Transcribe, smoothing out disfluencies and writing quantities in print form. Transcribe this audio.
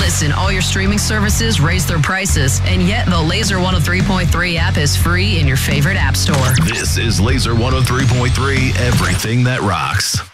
Listen, all your streaming services raise their prices, and yet the Laser 103.3 app is free in your favorite app store. This is Laser 103.3, everything that rocks.